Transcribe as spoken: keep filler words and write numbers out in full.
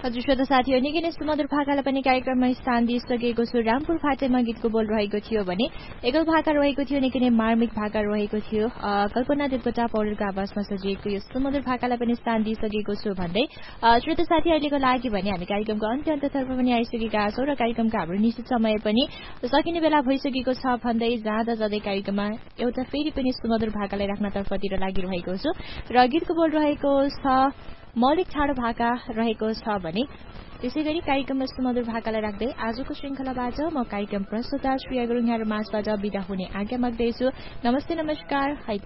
हजुर श्रोता साथीहरू निकै नै सुमधुर भाकालाई पनि कार्यक्रममा स्थान दिइसकेको छु। रामपुर फाटेमा गीतको बोल रहेको थियो भने एकल भाका रहेको थियो, निकै नै मार्मिक भाका रहेको थियो। कल्पना देवकोटा पौडेलको आवाजमा सजिएको यो सुमधुर भाकालाई पनि स्थान दिइसकेको छु भन्दै श्रोता साथीहरूको लागि भने हामी कार्यक्रमको अन्त्य अन्त्यतर्फ पनि आइसकेका छौँ र कार्यक्रमको हाम्रो निश्चित समय पनि सकिने बेला भइसकेको छ भन्दै जाँदा जाँदै कार्यक्रममा एउटा फेरि पनि सुमधुर भाकालाई राख्नतर्फतिर लागिरहेको छु र गीतको बोल रहेको छ मौलिक ठाडो भाका रहेको छ भने त्यसै गरी कार्यक्रममा सुमधुर भाकालाई राख्दै आजको श्रृङ्खलाबाट म कार्यक्रम प्रस्तुता श्रेया गुरुङ यहाँहरू माझबाट बिदा हुने आज्ञा माग्दैछु। नमस्ते, नमस्कार।